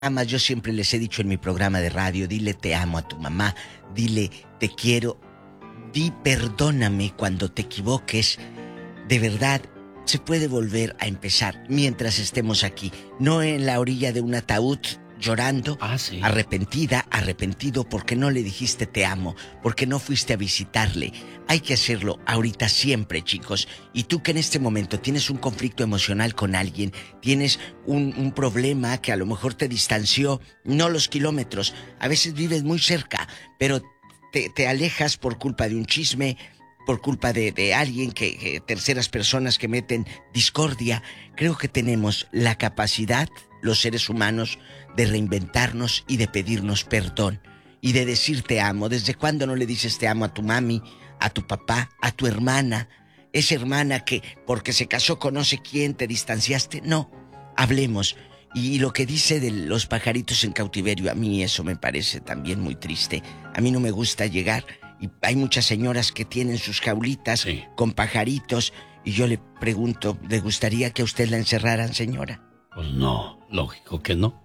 amas, yo siempre les he dicho en mi programa de radio, dile te amo a tu mamá, dile te quiero, di perdóname cuando te equivoques. De verdad, se puede volver a empezar mientras estemos aquí, no en la orilla de un ataúd llorando, sí. arrepentida, arrepentido porque no le dijiste te amo, porque no fuiste a visitarle. Hay que hacerlo ahorita siempre, chicos. Y tú que en este momento tienes un conflicto emocional con alguien, tienes un problema que a lo mejor te distanció, no los kilómetros, a veces vives muy cerca, pero te alejas por culpa de un chisme, por culpa de alguien que terceras personas que meten discordia. Creo que tenemos la capacidad, los seres humanos, de reinventarnos y de pedirnos perdón y de decir te amo. ¿Desde cuándo no le dices te amo a tu mami, a tu papá, a tu hermana? Esa hermana que porque se casó con no sé quién te distanciaste. No, hablemos. Y lo que dice de los pajaritos en cautiverio, a mí eso me parece también muy triste. A mí no me gusta llegar, y hay muchas señoras que tienen sus jaulitas con pajaritos, y yo le pregunto, ¿le gustaría que a usted la encerraran, señora? Pues no, lógico que no.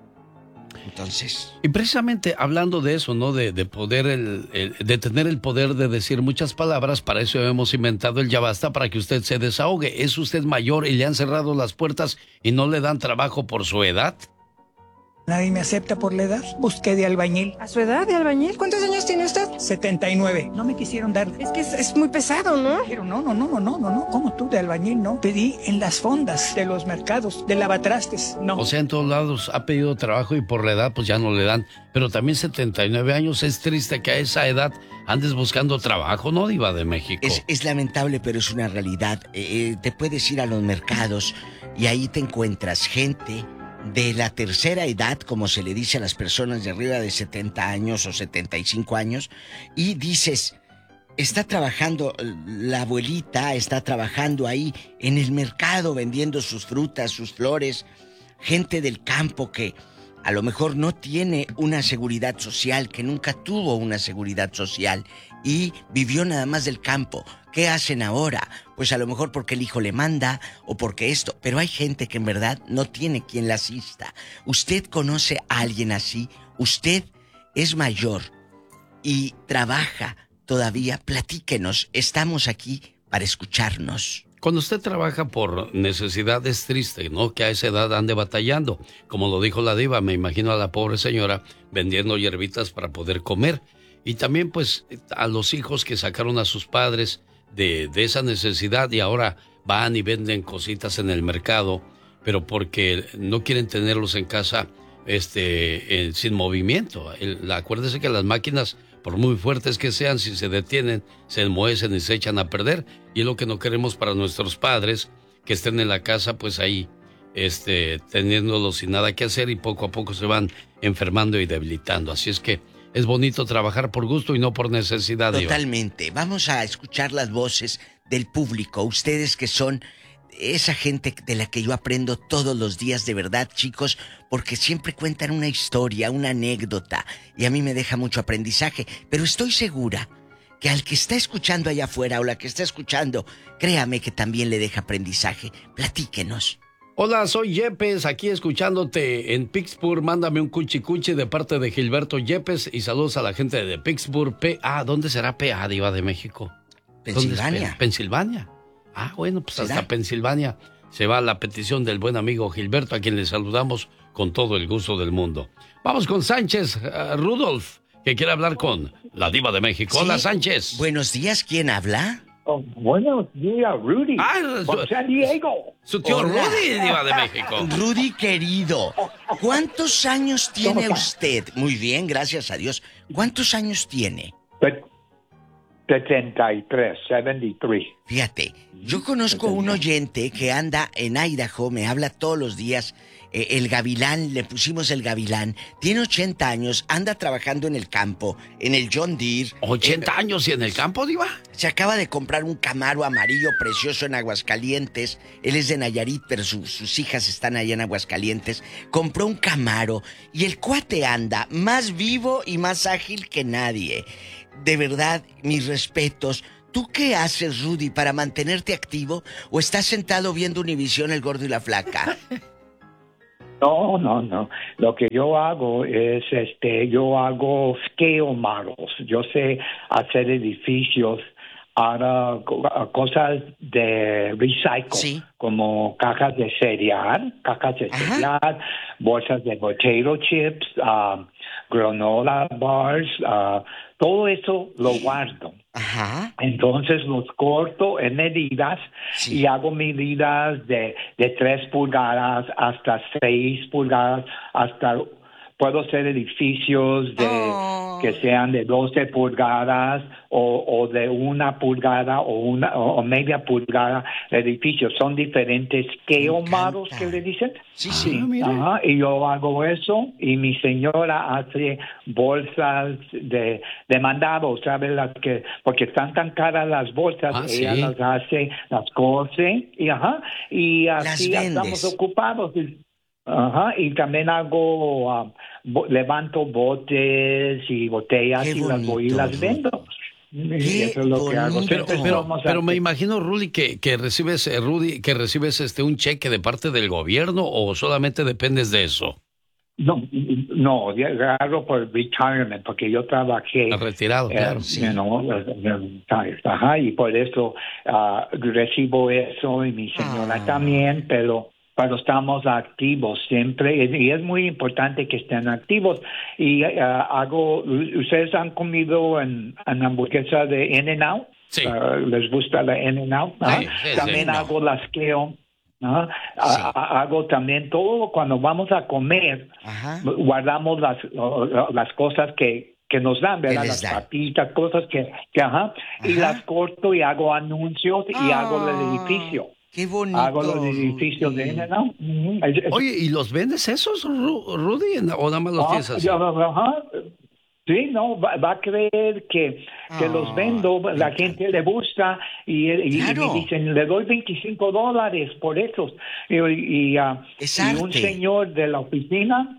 Entonces... Y precisamente hablando de eso, ¿no? De poder, de tener el poder de decir muchas palabras, para eso hemos inventado el Ya Basta, para que usted se desahogue. ¿Es usted mayor y le han cerrado las puertas y no le dan trabajo por su edad? Nadie me acepta por la edad. Busqué de albañil. ¿A su edad de albañil? ¿Cuántos años tiene usted? 79. No me quisieron dar. Es que es muy pesado, ¿no? Pero no. ¿Cómo tú de albañil, no? Pedí en las fondas de los mercados, de lavatrastes, no. O sea, en todos lados ha pedido trabajo y por la edad pues ya no le dan. Pero también 79 años, es triste que a esa edad andes buscando trabajo, ¿no, Diva de México? Es lamentable, pero es una realidad. Te puedes ir a los mercados y ahí te encuentras gente de la tercera edad, como se le dice a las personas de arriba de 70 años o 75 años, y dices, está trabajando la abuelita, está trabajando ahí en el mercado vendiendo sus frutas, sus flores, gente del campo que a lo mejor no tiene una seguridad social, que nunca tuvo una seguridad social y vivió nada más del campo. ¿Qué hacen ahora? Pues a lo mejor porque el hijo le manda o porque esto, pero hay gente que en verdad no tiene quien la asista. ¿Usted conoce a alguien así? ¿Usted es mayor y trabaja todavía? Platíquenos, estamos aquí para escucharnos. Cuando usted trabaja por necesidad es triste, ¿no? Que a esa edad ande batallando. Como lo dijo la Diva, me imagino a la pobre señora vendiendo hierbitas para poder comer. Y también pues a los hijos que sacaron a sus padres de esa necesidad y ahora van y venden cositas en el mercado, pero porque no quieren tenerlos en casa sin movimiento. Acuérdese que las máquinas, por muy fuertes que sean, si se detienen, se enmohecen y se echan a perder. Y es lo que no queremos para nuestros padres, que estén en la casa, pues ahí, teniéndolos sin nada que hacer y poco a poco se van enfermando y debilitando. Así es que es bonito trabajar por gusto y no por necesidad. Totalmente. Diva. Vamos a escuchar las voces del público. Ustedes que son esa gente de la que yo aprendo todos los días, de verdad, chicos, porque siempre cuentan una historia, una anécdota, y a mí me deja mucho aprendizaje. Pero estoy segura que al que está escuchando allá afuera o la que está escuchando, créame que también le deja aprendizaje. Platíquenos. Hola, soy Yepes, aquí escuchándote en Pittsburgh. Mándame un cuchicuchi de parte de Gilberto Yepes y saludos a la gente de Pittsburgh, PA. ¿Dónde será PA, Diva de México? Pensilvania. ¿Pensilvania? Ah, bueno, pues ¿será? Hasta Pensilvania se va la petición del buen amigo Gilberto, a quien le saludamos con todo el gusto del mundo. Vamos con Sánchez Rudolf, que quiere hablar con la Diva de México. ¿Sí? Hola, Sánchez. Buenos días, ¿quién habla? Oh, buenos días, Rudy. San Diego. Su tío Hola. Rudy, Diva de México. Rudy, querido, ¿cuántos años tiene usted? Muy bien, gracias a Dios. ¿Cuántos años tiene? 73. Fíjate, yo conozco un oyente que anda en Idaho, me habla todos los días, el Gavilán, le pusimos el Gavilán, tiene 80 años, anda trabajando en el campo, en el John Deere. ¿80 años y en el campo, Diva? Se acaba de comprar un Camaro amarillo precioso en Aguascalientes. Él es de Nayarit, pero sus hijas están allá en Aguascalientes. Compró un Camaro y el cuate anda más vivo y más ágil que nadie. De verdad, mis respetos. ¿Tú qué haces, Rudy, para mantenerte activo? ¿O estás sentado viendo Univisión, El Gordo y la Flaca? No. Lo que yo hago es, yo hago scale models. Yo sé hacer edificios, ahora cosas de recycle, sí, como cajas de cereal, bolsas de potato chips, granola bars, todo eso lo guardo. Ajá. Entonces los corto en medidas Sí. y hago medidas de 3 pulgadas hasta 6 pulgadas, puedo hacer edificios que sean de 12 pulgadas o de 1 pulgada o media pulgada de edificios. Son diferentes scale models que le dicen. Sí. Ajá, y yo hago eso y mi señora hace bolsas de mandado, ¿sabes? Porque están tan caras las bolsas, ella las hace, las cose y así estamos ocupados. Ajá, y también hago, levanto botes y botellas y las voy y las vendo. Eso es lo que hago. Pero me imagino, Rudy, que recibes un cheque de parte del gobierno o solamente dependes de eso. No, agarro por retirement, porque yo trabajé. Retirado, claro. Sí. Y por eso recibo eso y mi señora también, pero estamos activos siempre y es muy importante que estén activos. Y ¿ustedes han comido en hamburguesa de In-N-Out? Sí. ¿Les gusta la In-N-Out? Sí, también hago las scale. Hago también todo cuando vamos a comer. Guardamos las cosas que nos dan, ¿verdad? Las papitas, cosas que y las corto y hago anuncios y hago el edificio. ¡Qué bonito! Hago los edificios de In-N-Out. Oye, ¿y los vendes esos, Rudy? ¿O nada más los tienes así? Sí, no, va a creer que los vendo, la gente le gusta y me dicen, le doy $25 por esos. Y un señor de la oficina,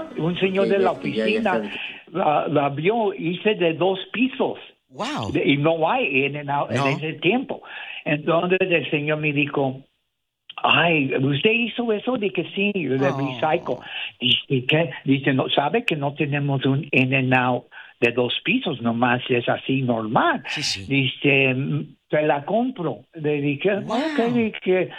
la vio, hice de 2 pisos. Wow. Y no hay en ese tiempo. Entonces el señor me dijo, ay, ¿usted hizo eso? Dije, sí, de recycle. Dice, ¿qué? Dice, no, ¿sabe que no tenemos un In-N-Out de 2 pisos? Nomás es así normal. Sí. Dice, te la compro. Le dije, okay,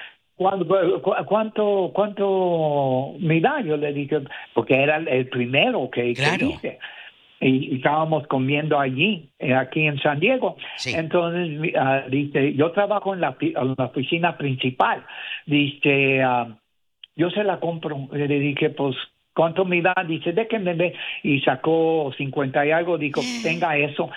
¿cuánto me da? Yo le dije, porque era el primero que hice. Y estábamos comiendo allí, aquí en San Diego. Sí. Entonces, dice, yo trabajo en la oficina principal. Dice, yo se la compro. Le dije, pues, ¿cuánto me da? Dice, déjeme ver. Y sacó 50 y algo. Dijo, tenga eso.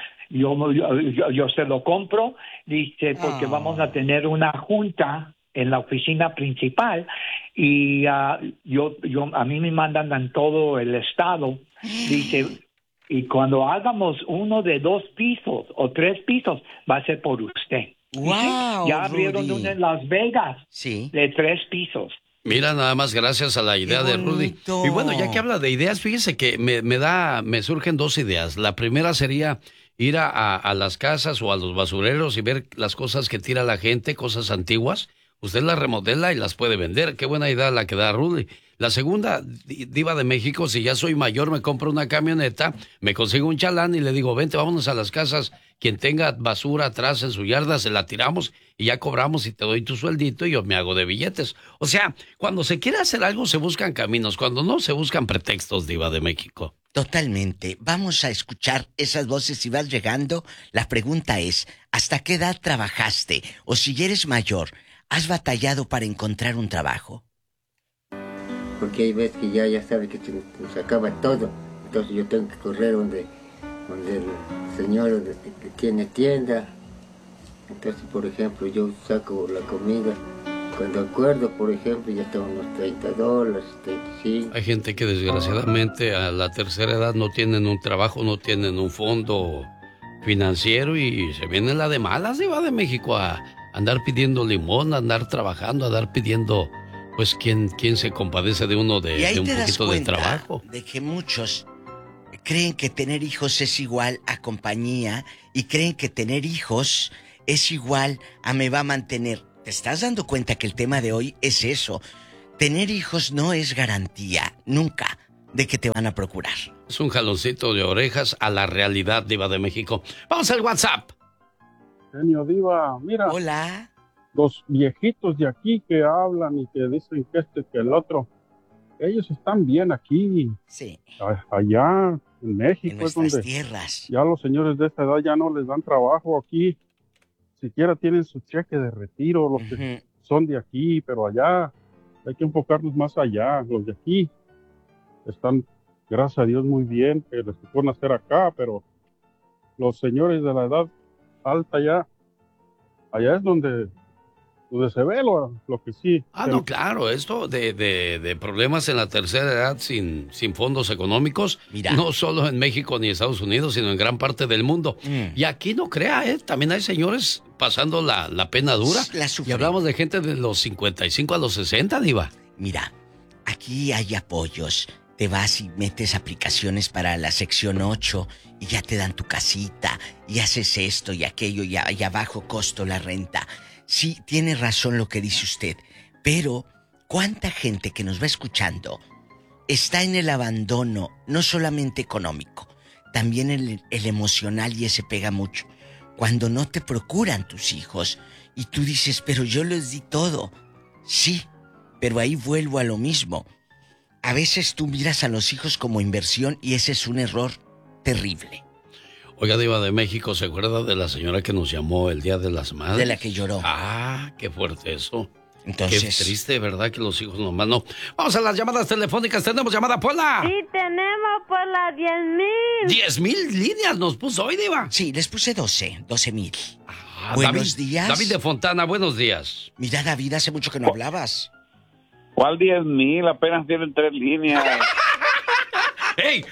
Yo se lo compro. Dice, porque vamos a tener una junta en la oficina principal y a mí me mandan en todo el estado. Dice, y cuando hagamos uno de 2 pisos o 3 pisos, va a ser por usted. Wow, ya abrieron uno en Las Vegas de 3 pisos. Mira, nada más gracias a la idea de Rudy. Y bueno, ya que habla de ideas, fíjese que me surgen 2 ideas. La primera sería ir a las casas o a los basureros y ver las cosas que tira la gente, cosas antiguas. Usted las remodela y las puede vender. Qué buena idea la que da Rudy. La segunda, Diva de México, si ya soy mayor, me compro una camioneta, me consigo un chalán y le digo, vente, vámonos a las casas. Quien tenga basura atrás en su yarda, se la tiramos y ya cobramos y te doy tu sueldito y yo me hago de billetes. O sea, cuando se quiere hacer algo, se buscan caminos. Cuando no, se buscan pretextos, Diva de México. Totalmente. Vamos a escuchar esas voces si vas llegando. La pregunta es, ¿hasta qué edad trabajaste? O si ya eres mayor, ¿has batallado para encontrar un trabajo? Porque hay veces que ya sabe que se acaba todo. Entonces yo tengo que correr donde el señor que tiene tienda. Entonces, por ejemplo, yo saco la comida. Cuando acuerdo, por ejemplo, ya tengo unos $30, 35. Hay gente que desgraciadamente a la tercera edad no tienen un trabajo, no tienen un fondo financiero y se viene la de malas, Diva de México, a andar pidiendo limón, a andar trabajando, a andar pidiendo... Pues, ¿quién se compadece de uno de un poquito de trabajo? De que muchos creen que tener hijos es igual a compañía y creen que tener hijos es igual a me va a mantener. ¿Te estás dando cuenta que el tema de hoy es eso? tener hijos no es garantía, nunca, de que te van a procurar. Es un jaloncito de orejas a la realidad, Diva de México. Vamos al WhatsApp. Genio Diva, mira. Hola. Los viejitos de aquí que hablan y que dicen que que el otro, ellos están bien aquí. Sí. Allá en México en nuestras tierras. Ya los señores de esta edad ya no les dan trabajo aquí. Siquiera tienen su cheque de retiro, los que son de aquí, pero allá hay que enfocarnos más allá. Los de aquí están, gracias a Dios, muy bien, que les pueden hacer acá, pero los señores de la edad alta allá es donde se ve lo que sí. No, claro, esto de problemas en la tercera edad sin fondos económicos, mira, no solo en México ni Estados Unidos, sino en gran parte del mundo. Y aquí no crea, también hay señores pasando la pena dura. Y hablamos de gente de los 55 a los 60, Diva. Mira, aquí hay apoyos. Te vas y metes aplicaciones para la sección 8 y ya te dan tu casita y haces esto y aquello y a bajo costo la renta. Sí, tiene razón lo que dice usted, pero ¿cuánta gente que nos va escuchando está en el abandono, no solamente económico, también el emocional, y ese pega mucho? Cuando no te procuran tus hijos y tú dices, pero yo les di todo. Sí, pero ahí vuelvo a lo mismo. A veces tú miras a los hijos como inversión y ese es un error terrible. Oiga, Diva de México, ¿se acuerda de la señora que nos llamó el Día de las Madres? De la que lloró. Qué fuerte eso. Entonces... Qué triste, ¿verdad? Que los hijos nomás no. Vamos a las llamadas telefónicas. ¿Tenemos llamada, Pola? Sí, tenemos, Pola, 10,000. 10,000 líneas nos puso hoy, Diva. Sí, les puse 12,000. Buenos días. David de Fontana, buenos días. Mira, David, hace mucho que no hablabas. ¿Cuál 10,000? Apenas tienen 3 líneas. ¡Ey!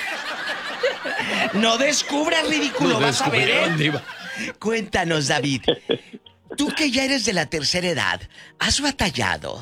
No descubras, ridículo, vas a ver, Diva. Cuéntanos, David. Tú que ya eres de la tercera edad, ¿has batallado?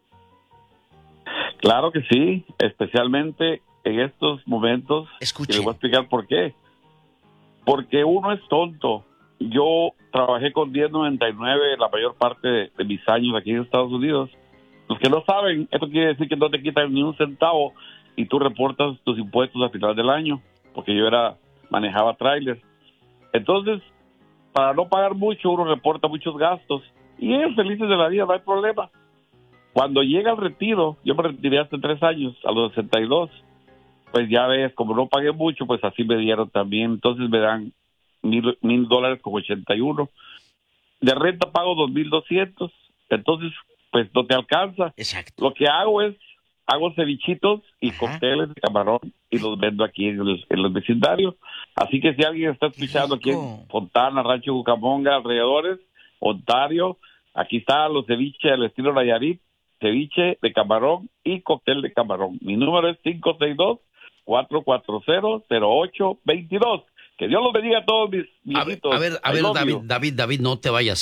Claro que sí, especialmente en estos momentos. Escuche. Y les voy a explicar por qué. Porque uno es tonto. Yo trabajé con 1099 la mayor parte de mis años aquí en Estados Unidos. Los que no saben, esto quiere decir que no te quitan ni un centavo y tú reportas tus impuestos al final del año, porque yo manejaba trailers. Entonces, para no pagar mucho, uno reporta muchos gastos y ellos felices de la vida, no hay problema. Cuando llega el retiro, yo me retiré hace 3 años, a los 62, pues ya ves, como no pagué mucho, pues así me dieron también. Entonces me dan $1,000 con 81. De renta pago 2,200. Entonces, pues no te alcanza. Exacto. Lo que hago cevichitos y cócteles de camarón y los vendo aquí en los vecindarios. Así que si alguien está escuchando aquí en Fontana, Rancho Cucamonga, alrededores, Ontario, aquí están los ceviches al estilo Nayarit, ceviche de camarón y cóctel de camarón. Mi número es 562-440-0822. Que Dios los bendiga a todos mis viejitos. A ver, David, no te vayas.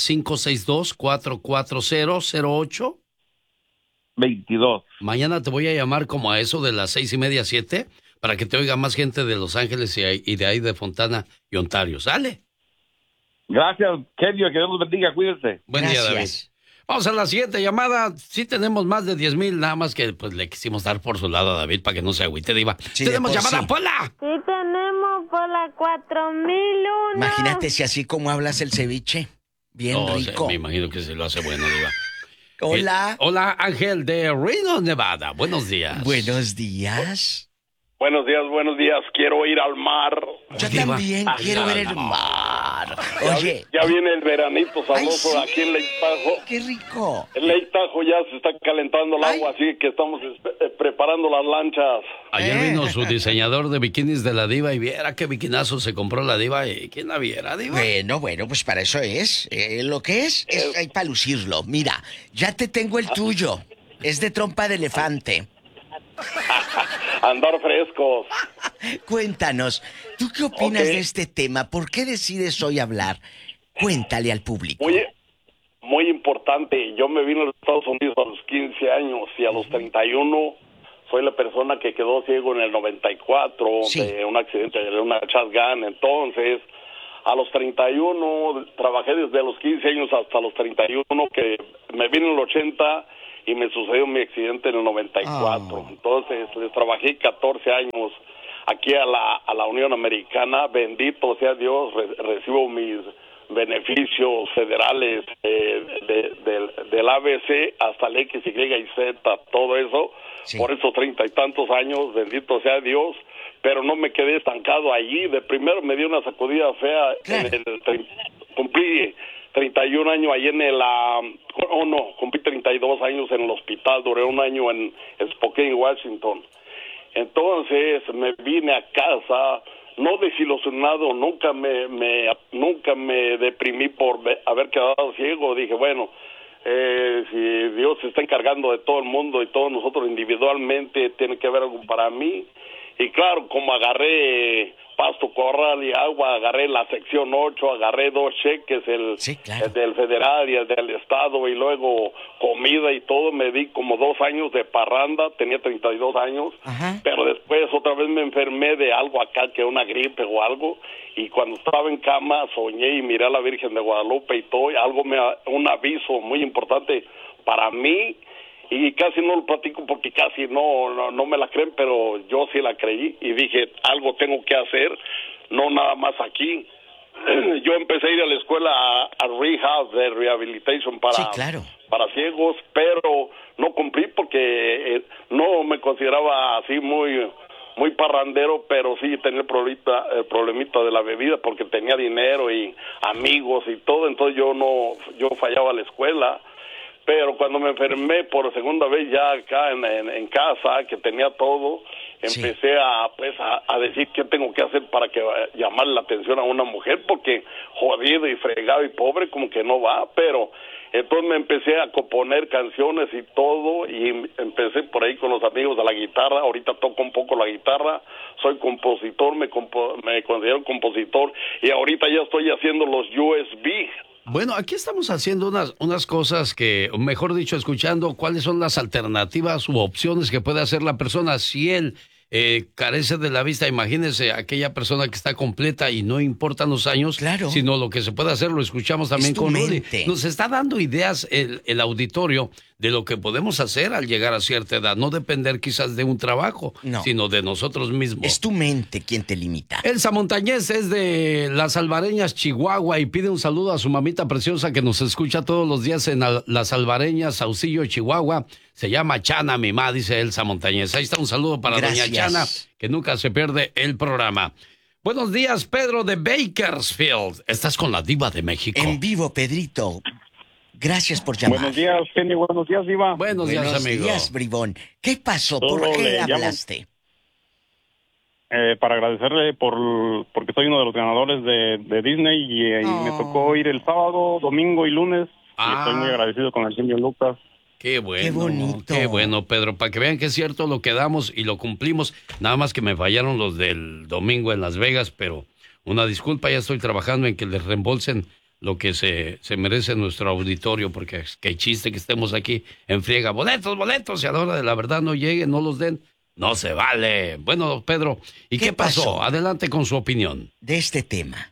562-440-0822. Mañana te voy a llamar como a eso de las 6:30, 7, para que te oiga más gente de Los Ángeles y de ahí de Fontana y Ontario. ¿Sale? Gracias, Kenio, que Dios los bendiga, cuídense. Buen día, David. Vamos a la siguiente llamada. Sí tenemos más de 10,000, nada más que pues le quisimos dar por su lado a David para que no se agüite, Diva. Sí, tenemos llamada, Pola. Sí, tenemos, Pola, 4,001. Imagínate si así como hablas el ceviche. Bien rico. Me imagino que se lo hace bueno, Diva. Hola. Hola, Ángel de Reno, Nevada. Buenos días. Buenos días. Buenos días. Quiero ir al mar. Yo también quiero ver el mar. Oye. Ya viene el veranito sabroso aquí en Lake Tahoe. ¡Qué rico! En Lake Tahoe ya se está calentando el agua, así que estamos preparando las lanchas. Ayer vino su diseñador de bikinis de la Diva y viera qué bikinazo se compró la Diva. ¿Quién la viera, Diva? Bueno, pues para eso es. Lo que es hay para lucirlo. Mira, ya te tengo el tuyo. Es de trompa de elefante. Andar frescos. Cuéntanos, ¿tú qué opinas de este tema? ¿Por qué decides hoy hablar? Cuéntale al público. Muy importante. Yo me vine a los Estados Unidos a los 15 años y a los 31 soy la persona que quedó ciego en el 94 de un accidente de una shotgun. Entonces, a los 31 trabajé desde los 15 años hasta los 31, que me vine en el 80 y me sucedió mi accidente en el 94. Entonces les trabajé 14 años aquí a la Unión Americana. Bendito sea Dios, recibo mis beneficios federales del ABC hasta el X, Y y Z, todo eso, por esos 30 y tantos años, bendito sea Dios, pero no me quedé estancado allí. De primero me dio una sacudida fea, cumplí 31 años ahí cumplí 32 años en el hospital, duré un año en Spokane, Washington. Entonces me vine a casa, no desilusionado, nunca me deprimí por haber quedado ciego. Dije, bueno, si Dios se está encargando de todo el mundo y todos nosotros individualmente, tiene que haber algo para mí. Y claro, como agarré pasto, corral y agua, agarré la sección 8, agarré 2 cheques, el del federal y el del estado, y luego comida y todo. Me di como 2 años de parranda, tenía 32 años, pero después otra vez me enfermé de algo acá, que una gripe o algo, y cuando estaba en cama soñé y miré a la Virgen de Guadalupe y todo, un aviso muy importante para mí. Y casi no lo platico porque casi no me la creen, pero yo sí la creí y dije, algo tengo que hacer, no nada más aquí. Yo empecé a ir a la escuela a rehab, de rehabilitation para ciegos, pero no cumplí porque no me consideraba así muy parrandero, pero sí tenía el problemita de la bebida porque tenía dinero y amigos y todo, entonces yo fallaba a la escuela. Pero cuando me enfermé por segunda vez ya acá en casa, que tenía todo, empecé a decir qué tengo que hacer para que llamarle la atención a una mujer, porque jodido y fregado y pobre como que no va. Pero entonces me empecé a componer canciones y todo, y empecé por ahí con los amigos de la guitarra. Ahorita toco un poco la guitarra, soy compositor, me considero compositor, y ahorita ya estoy haciendo los USB. Bueno, aquí estamos haciendo unas cosas que, mejor dicho, escuchando cuáles son las alternativas u opciones que puede hacer la persona si él carece de la vista. Imagínese aquella persona que está completa y no importan los años, sino lo que se puede hacer. Lo escuchamos también con Rudy. Nos está dando ideas el auditorio de lo que podemos hacer al llegar a cierta edad. No depender quizás de un trabajo, sino de nosotros mismos. Es tu mente quien te limita. Elsa Montañez es de Las Albareñas, Chihuahua, y pide un saludo a su mamita preciosa que nos escucha todos los días en Las Albareñas, Saucillo, Chihuahua. Se llama Chana, mi mamá, dice Elsa Montañez. Ahí está un saludo para doña Chana, que nunca se pierde el programa. Buenos días, Pedro de Bakersfield. Estás con la Diva de México. En vivo, Pedrito. Gracias por llamar. Buenos días, Genio. Buenos días, Diva. Buenos días, amigo. Buenos días, bribón. ¿Qué pasó? ¿Por qué hablaste? Para agradecerle porque soy uno de los ganadores de Disney y me tocó ir el sábado, domingo y lunes. Y estoy muy agradecido con el genio Lucas. Qué bueno, qué bonito. Qué bueno, Pedro, para que vean que es cierto lo que damos y lo cumplimos. Nada más que me fallaron los del domingo en Las Vegas, pero una disculpa, ya estoy trabajando en que les reembolsen lo que se merece nuestro auditorio, porque qué chiste que estemos aquí en friega. Boletos, y a la hora de la verdad no lleguen, no los den. No se vale. Bueno, Pedro, ¿y qué pasó? Adelante con su opinión. De este tema.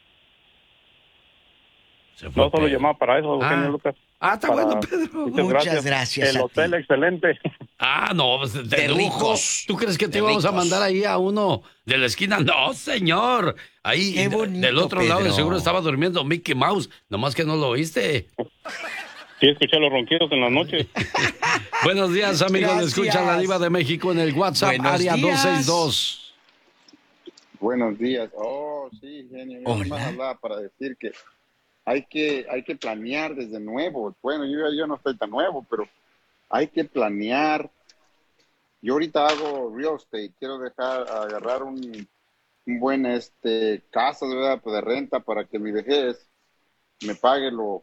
No solo llamaba para eso, genio Lucas. Está bueno, Pedro. Muchas gracias. El hotel excelente. No, de ricos. ¿Tú crees que te íbamos a mandar ahí a uno de la esquina? No, señor. Ahí del otro lado de seguro estaba durmiendo Mickey Mouse, nomás que no lo oíste. Sí, escuché los ronquidos en la noche. Buenos días, amigos. Escucha la Diva de México en el WhatsApp, área 262. Buenos días. Sí, genio. Yo nomás hablaba para decir que hay que planear desde nuevo. Bueno, yo no estoy tan nuevo, pero hay que planear. Yo ahorita hago real estate, quiero agarrar un buen casa de renta para que mi vejez me pague lo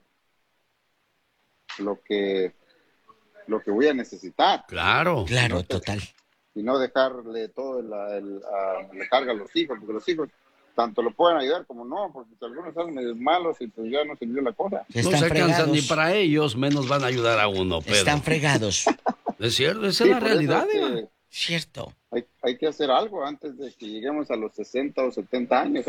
que voy a necesitar. Claro, total. Y no dejarle todo le carga a los hijos, porque los hijos tanto lo pueden ayudar como no, porque algunos son medio malos y pues ya no sirvió la cosa. No se alcanzan ni para ellos, menos van a ayudar a uno, Pedro. Están fregados. Es cierto, esa es la realidad. Cierto. Hay que hacer algo antes de que lleguemos a los 60 o 70 años.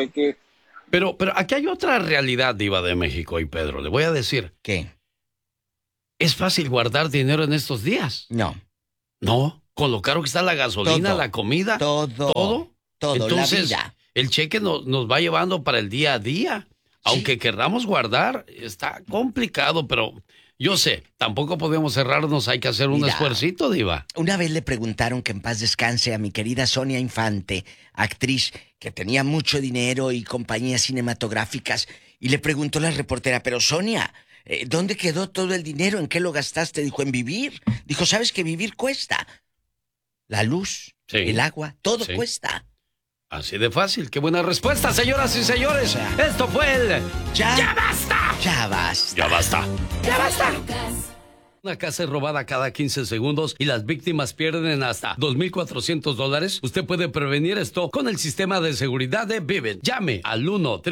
Pero aquí hay otra realidad, Diva de México y Pedro. Le voy a decir. ¿Qué? ¿Es fácil guardar dinero en estos días? No. No, con lo caro que está la gasolina, todo, la comida. Todo, entonces, la vida. El cheque nos va llevando para el día a día. Aunque querramos guardar, está complicado, pero yo sé, tampoco podemos cerrarnos, hay que hacer un esfuercito, Diva. Una vez le preguntaron, que en paz descanse, a mi querida Sonia Infante, actriz que tenía mucho dinero y compañías cinematográficas, y le preguntó la reportera, pero Sonia, ¿dónde quedó todo el dinero? ¿En qué lo gastaste? Dijo, en vivir. Dijo, ¿sabes que vivir cuesta? La luz, el agua, todo cuesta. Así de fácil. ¡Qué buena respuesta, señoras y señores! Esto fue el... ¡Ya basta! ¡Ya basta! ¡Ya basta! ¡Ya basta! Una casa es robada cada 15 segundos y las víctimas pierden hasta $2,400. Usted puede prevenir esto con el sistema de seguridad de Vivint. Llame al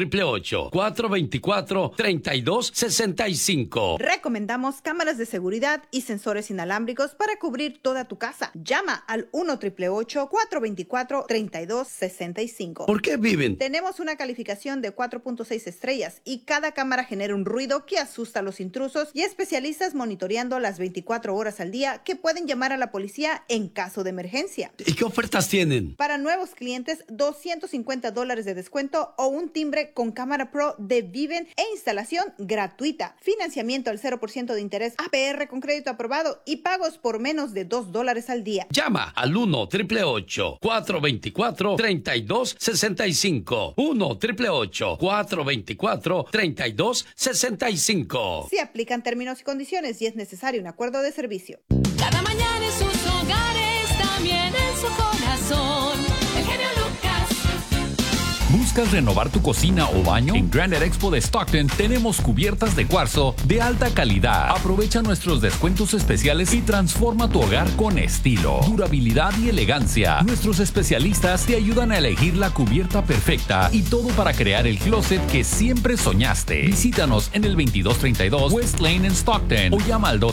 1-888-424-3265. Recomendamos cámaras de seguridad y sensores inalámbricos para cubrir toda tu casa. Llama al 1-888-424-3265. ¿Por qué Vivint? Tenemos una calificación de 4.6 estrellas y cada cámara genera un ruido que asusta a los intrusos y especialistas monitoreando las 24 horas al día que pueden llamar a la policía en caso de emergencia. ¿Y qué ofertas tienen? Para nuevos clientes, $250 de descuento o un timbre con cámara pro de Vivint e instalación gratuita. Financiamiento al 0% de interés, APR con crédito aprobado y pagos por menos de $2 al día. Llama al 1-888-424-3265. 1-888-424-3265. Se aplican términos y condiciones y es necesario un acuerdo de servicio. Cada mañana en sus hogares, también en su corazón. El genio Lucas. ¿Buscas renovar tu cocina o baño? En Granite Expo de Stockton tenemos cubiertas de cuarzo de alta calidad. Aprovecha nuestros descuentos especiales y transforma tu hogar con estilo, durabilidad y elegancia. Nuestros especialistas te ayudan a elegir la cubierta perfecta y todo para crear el closet que siempre soñaste. Visítanos en el 2232 West Lane en Stockton o llama al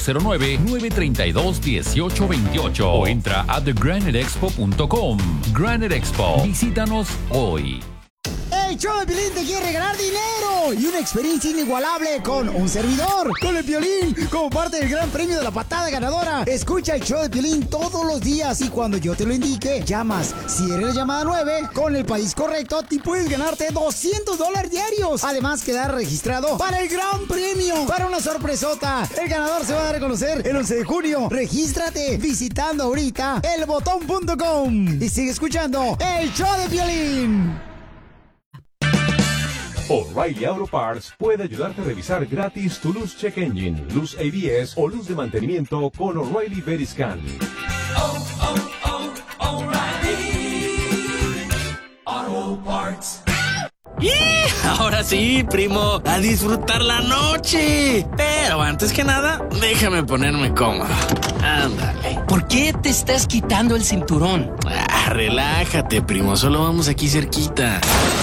209-932-1828 o entra a thegraniteexpo.com. Granite Expo. Visítanos hoy. El show de Piolín te quiere regalar dinero y una experiencia inigualable con un servidor, con el Piolín, como parte del gran premio de la patada ganadora. Escucha el show de Piolín todos los días y cuando yo te lo indique, llamas. Si eres la llamada 9, con el país correcto, te puedes ganarte $200 diarios. Además, quedar registrado para el gran premio, para una sorpresota. El ganador se va a dar a conocer el 11 de junio. Regístrate visitando ahorita elbotón.com y sigue escuchando el show de Piolín. O'Reilly Auto Parts puede ayudarte a revisar gratis tu luz check engine, luz ABS o luz de mantenimiento con O'Reilly Veriscan. O'Reilly Auto Parts. Ahora sí, primo, a disfrutar la noche. Pero antes que nada, déjame ponerme cómodo. Ándale. ¿Por qué te estás quitando el cinturón? Relájate, primo, solo vamos aquí cerquita.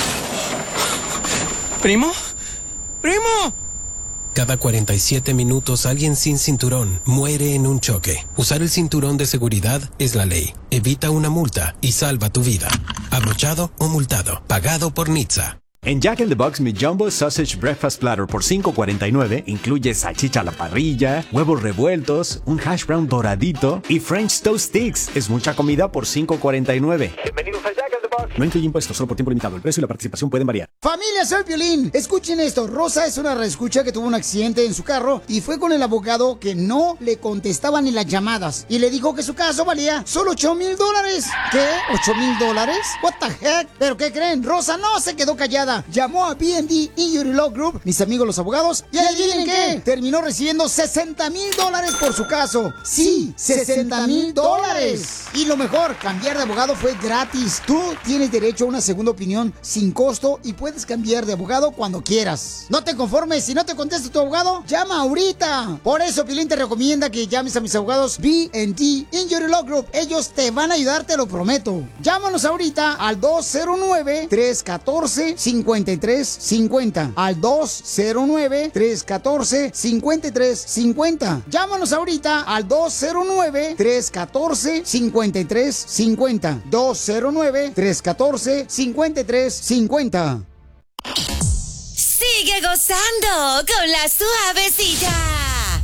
¿Primo? ¡Primo! Cada 47 minutos alguien sin cinturón muere en un choque. Usar el cinturón de seguridad es la ley. Evita una multa y salva tu vida. Abrochado o multado. Pagado por NHTSA. En Jack in the Box, mi Jumbo Sausage Breakfast Platter por $5.49 incluye salchicha a la parrilla, huevos revueltos, un hash brown doradito y French Toast Sticks. Es mucha comida por $5.49. Bienvenidos a Jack in the Box. No incluye impuestos, solo por tiempo limitado. El precio y la participación pueden variar. Familia, soy Piolín. Escuchen esto. Rosa es una reescucha que tuvo un accidente en su carro y fue con el abogado que no le contestaba ni las llamadas. Y le dijo que su caso valía solo $8,000. ¿Qué? ¿$8,000? What the heck? ¿Pero qué creen? Rosa no se quedó callada. Llamó a B&D Injury Law Group, mis amigos los abogados, y adivinen qué, terminó recibiendo $60,000 por su caso. Sí, $60,000. Y lo mejor, cambiar de abogado fue gratis. Tú tienes derecho a una segunda opinión sin costo y puedes cambiar de abogado cuando quieras. No te conformes, si no te contesta tu abogado, llama ahorita. Por eso Piolín te recomienda que llames a mis abogados B&D Injury Law Group. Ellos te van a ayudar, te lo prometo. Llámanos ahorita al 209-314-5350. Al 209-314-5350. Llámanos ahorita al 209-314-5350. 209-314-5350. Sigue gozando con la suavecita.